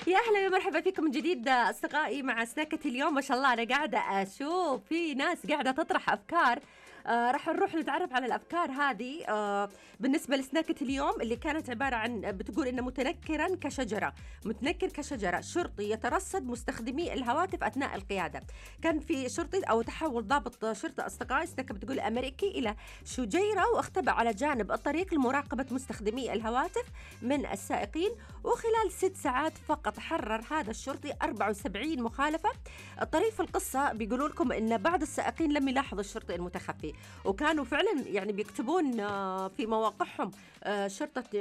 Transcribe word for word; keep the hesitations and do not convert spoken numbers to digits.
يا أهلا يا مرحبا فيكم من جديد أصدقائي مع سناكة اليوم. ما شاء الله أنا قاعدة أشوف في ناس قاعدة تطرح أفكار. آه راح نروح نتعرف على الأفكار هذه. آه بالنسبة لسناكة اليوم اللي كانت عبارة عن بتقول إنه متنكرا كشجرة، متنكر كشجرة، شرطي يترصد مستخدمي الهواتف أثناء القيادة. كان في شرطي أو تحول ضابط شرطة أصدقائي، سناكة بتقول أمريكي، إلى شجيرة واختبأ على جانب الطريق لمراقبة مستخدمي الهواتف من السائقين، وخلال ست ساعات فقط حرر هذا الشرطي أربعة وسبعين مخالفة. الطريف في القصة بيقولوا لكم إن بعض السائقين لم يلاحظوا الشرطي المتخفي، وكانوا فعلا يعني بيكتبون آه، في مواقعهم آه، شرطة